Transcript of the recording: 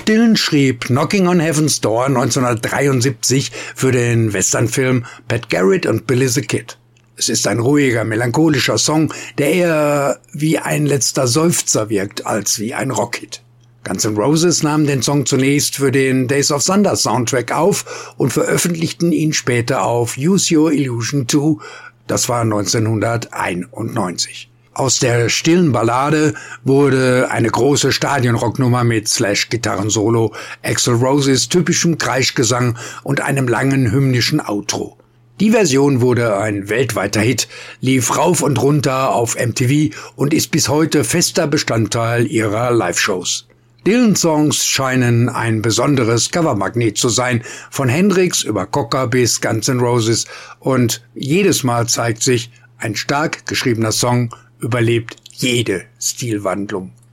Dylan schrieb Knocking on Heaven's Door 1973 für den Westernfilm Pat Garrett und Billy the Kid. Es ist ein ruhiger, melancholischer Song, der eher wie ein letzter Seufzer wirkt als wie ein Rockhit. Guns N' Roses nahmen den Song zunächst für den Days of Thunder Soundtrack auf und veröffentlichten ihn später auf Use Your Illusion 2, das war 1991. Aus der stillen Ballade wurde eine große Stadionrocknummer mit Slash-Gitarrensolo, Axl Roses typischem Kreischgesang und einem langen hymnischen Outro. Die Version wurde ein weltweiter Hit, lief rauf und runter auf MTV und ist bis heute fester Bestandteil ihrer Live-Shows. Dylan-Songs scheinen ein besonderes Covermagnet zu sein, von Hendrix über Cocker bis Guns N' Roses, und jedes Mal zeigt sich, ein stark geschriebener Song überlebt jede Stilwandlung.